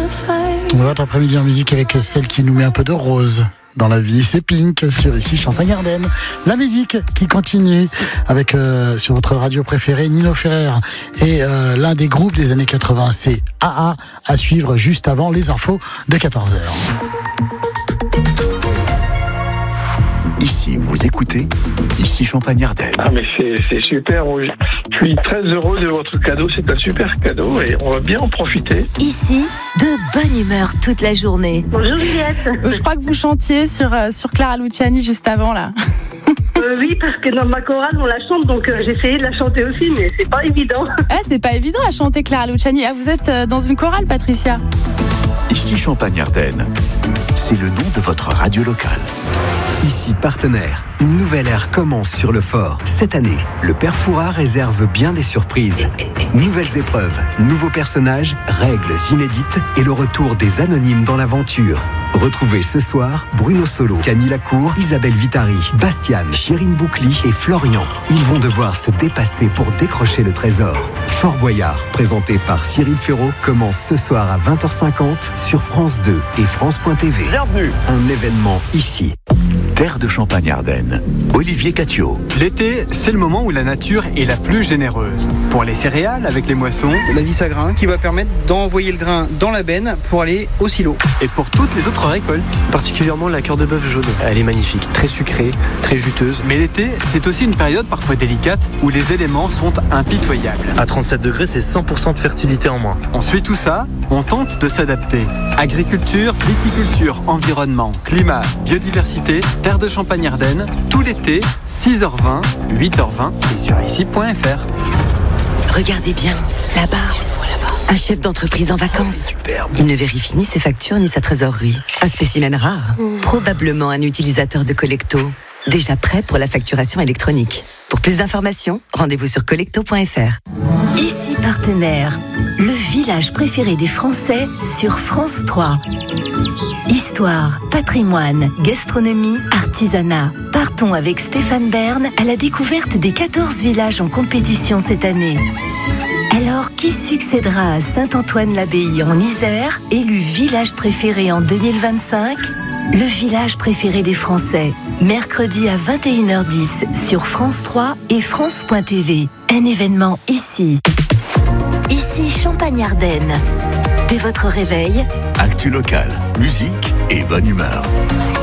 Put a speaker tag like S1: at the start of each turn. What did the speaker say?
S1: Votre après-midi en musique avec celle qui nous met un peu de rose dans la vie, c'est Pink sur ici Champagne-Ardenne. La musique qui continue avec sur votre radio préférée Nino Ferrer et l'un des groupes des années 80, c'est AA, à suivre juste avant les infos de 14h.
S2: Ici, vous écoutez, ici Champagne-Ardenne.
S3: Ah mais c'est super, je suis très heureux de votre cadeau, c'est un super cadeau et on va bien en profiter.
S4: Ici, de bonne humeur toute la journée.
S5: Bonjour Juliette.
S6: Je crois que vous chantiez sur Clara Luciani juste avant là.
S5: Oui, parce que dans ma chorale on la chante, donc j'ai essayé de la chanter aussi, mais c'est pas évident.
S6: Ah, c'est pas évident à chanter Clara Luciani. Ah, vous êtes dans une chorale, Patricia?
S2: Ici Champagne-Ardenne, c'est le nom de votre radio locale.
S7: Ici Partenaire, une nouvelle ère commence sur le fort. Cette année, le Père Fouras réserve bien des surprises. Nouvelles épreuves, nouveaux personnages, règles inédites et le retour des anonymes dans l'aventure. Retrouvez ce soir Bruno Solo, Camille Lacour, Isabelle Vitari, Bastiane, Chérine Boucli et Florian. Ils vont devoir se dépasser pour décrocher le trésor. Fort Boyard, présenté par Cyril Ferraud, commence ce soir à 20h50 sur France 2 et France.tv.
S2: Bienvenue.
S7: Un événement ici.
S2: Terre de Champagne-Ardenne, Olivier Catio.
S8: L'été, c'est le moment où la nature est la plus généreuse. Pour les céréales, avec les moissons,
S9: la vis à grain qui va permettre d'envoyer le grain dans la benne pour aller au silo.
S8: Et pour toutes les autres récoltes.
S10: Particulièrement la cœur de bœuf jaune. Elle est magnifique, très sucrée, très juteuse.
S8: Mais l'été, c'est aussi une période parfois délicate où les éléments sont impitoyables.
S10: À 37 degrés, c'est 100% de fertilité en moins.
S8: On suit tout ça, on tente de s'adapter. Agriculture, viticulture, environnement, climat, biodiversité, Terre de Champagne-Ardenne, tout l'été, 6h20, 8h20 et sur ici.fr.
S4: Regardez bien, là-bas, un chef d'entreprise en vacances. Il ne vérifie ni ses factures ni sa trésorerie. Un spécimen rare, probablement un utilisateur de Collecto. Déjà prêt pour la facturation électronique. Pour plus d'informations, rendez-vous sur collecto.fr. Ici Partenaire, le village préféré des Français sur France 3. Histoire, patrimoine, gastronomie, artisanat. Partons avec Stéphane Bern à la découverte des 14 villages en compétition cette année. Alors, qui succédera à Saint-Antoine-l'Abbaye en Isère, élu village préféré en 2025 ? Le village préféré des Français, mercredi à 21h10 sur France 3 et France.tv. Un événement ici. Ici Champagne-Ardenne. Dès votre réveil,
S2: Actu local, musique et bonne humeur.